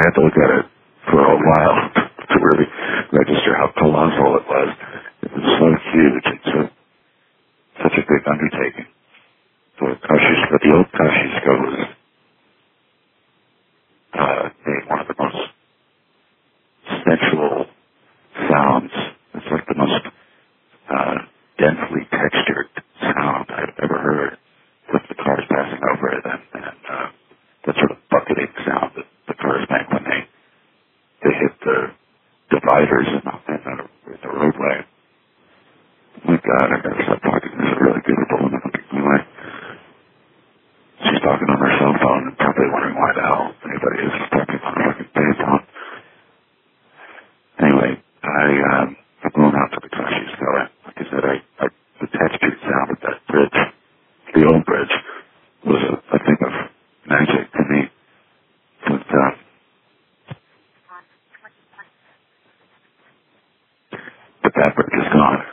had to look at it for a while to really register how colossal it was. It was so huge. It's such a big undertaking. But the old Kosciuszko was one of the most sensual sounds. It's like the most densely textured sound I've ever heard with the cars passing over it, and that sort of bucketing sound that the cars make when they hit the dividers in the roadway. Oh my God, I gotta stop talking. There's a really beautiful woman looking my way. She's talking on her cell phone and probably wondering why the hell anybody is talking on a fucking payphone. Anyway, I've blown out to the Kosciuszko. Like I said, the textured sound of that bridge, the old bridge, was a thing of magic to me. But that bridge is gone.